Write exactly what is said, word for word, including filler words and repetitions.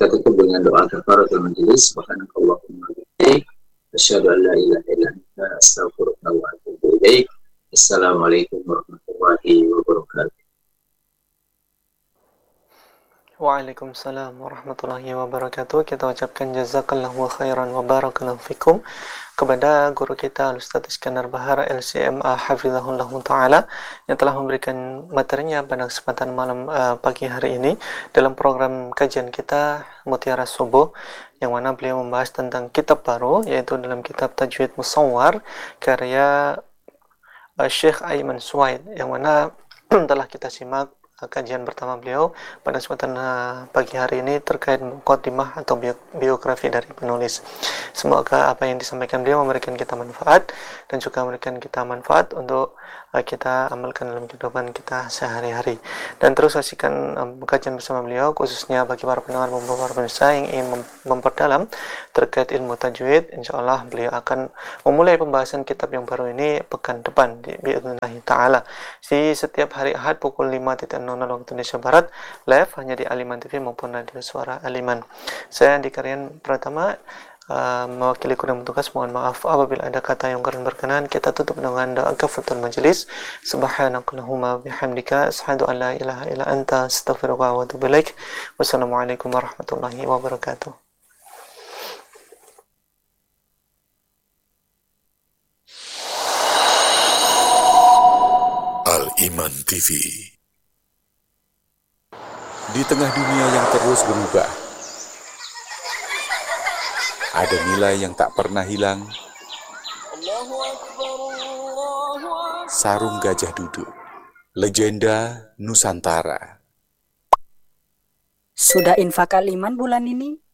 kita tutup dengan doa kafaratul majelis. Subhanakallahumma wa bihamdik, asyhadu an la ilaha illa anta, astaghfiruka wa atubu ilaik. Assalamualaikum warahmatullahi wabarakatuh. Waalaikumsalam warahmatullahi wabarakatuh. Kita ucapkan jazakallahu khairan wa barakallahu fikum kepada guru kita Ustaz Iskandar Bahara L C M A hafizahullah taala yang telah memberikan materinya pada kesempatan malam uh, pagi hari ini dalam program kajian kita Mutiara Subuh, yang mana beliau membahas tentang kitab baru, yaitu dalam kitab Tajwid Musawwar karya uh, Syekh Aiman Suwaid, yang mana telah kita simak kajian pertama beliau pada kesempatan uh, pagi hari ini terkait mukadimah atau biografi dari penulis. Semoga apa yang disampaikan beliau memberikan kita manfaat dan juga memberikan kita manfaat untuk uh, kita amalkan dalam kehidupan kita sehari-hari. Dan terus saksikan um, kajian bersama beliau, khususnya bagi para pendengar maupun para pemirsa yang ingin mem memperdalam terkait ilmu tajwid. Insyaallah beliau akan memulai pembahasan kitab yang baru ini pekan depan biidznillah taala. Di setiap hari Ahad pukul lima waktu Indonesia Barat, live hanya di Aliman T V maupun Radio Suara Aliman. Saya Andi Karyan Pratama, uh, mewakili kurang tugas. Mohon maaf apabila ada kata yang kurang berkenan. Kita tutup dengan doa kafaratul majelis. Subhanakallahumma bihamdika asyhadu an la ilaha illa anta, astaghfiruka wa atubu ilaik. Wassalamualaikum warahmatullahi wabarakatuh. Al-Iman T V. Di tengah dunia yang terus berubah, ada nilai yang tak pernah hilang. Sarung Gajah Duduk, legenda Nusantara. Sudah infak Al-Iman bulan ini?